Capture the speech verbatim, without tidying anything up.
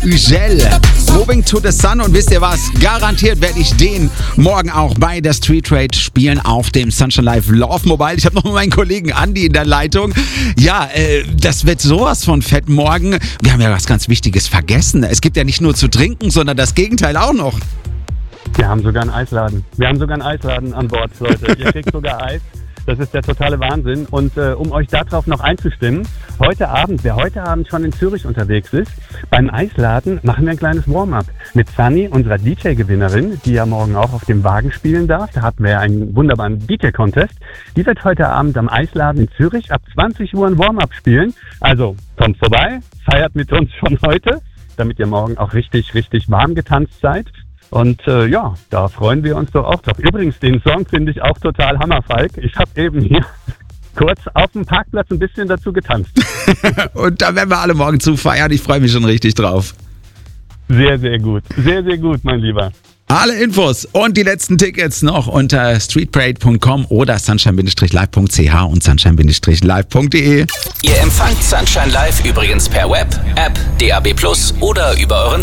Ugel. Moving to the Sun. Und wisst ihr was? Garantiert werde ich den morgen auch bei der Street Rate spielen auf dem Sunshine Live Love Mobile. Ich habe noch meinen Kollegen Andi in der Leitung. Ja, äh, das wird sowas von fett morgen. Wir haben ja was ganz Wichtiges vergessen. Es gibt ja nicht nur zu trinken, sondern das Gegenteil auch noch. Wir haben sogar einen Eisladen. Wir haben sogar einen Eisladen an Bord, Leute. Ihr kriegt sogar Eis. Das ist der totale Wahnsinn. Und äh, um euch darauf noch einzustimmen, heute Abend, wer heute Abend schon in Zürich unterwegs ist, beim Eisladen machen wir ein kleines Warm-up mit Sunny, unserer D J-Gewinnerin, die ja morgen auch auf dem Wagen spielen darf. Da hatten wir ja einen wunderbaren D J-Contest. Die wird heute Abend am Eisladen in Zürich ab zwanzig Uhr ein Warm-up spielen. Also kommt vorbei, feiert mit uns schon heute, damit ihr morgen auch richtig, richtig warm getanzt seid. Und äh, ja, da freuen wir uns doch auch drauf. Übrigens, den Song finde ich auch total Hammer, Falk. Ich habe eben hier kurz auf dem Parkplatz ein bisschen dazu getanzt. Und da werden wir alle morgen zu feiern. Ich freue mich schon richtig drauf. Sehr, sehr gut. Sehr, sehr gut, mein Lieber. Alle Infos und die letzten Tickets noch unter streetparade punkt com oder sunshine live punkt c h und sunshine live punkt de. Ihr empfangt Sunshine Live übrigens per Web, App, D A B plus oder über euren